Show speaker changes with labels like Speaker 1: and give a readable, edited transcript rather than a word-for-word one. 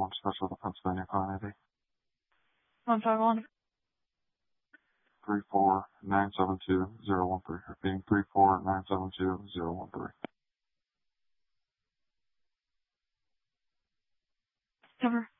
Speaker 1: Special of the Pennsylvania Community.
Speaker 2: 151.
Speaker 1: 34972-013. Repeating 34972-013.
Speaker 2: Cover.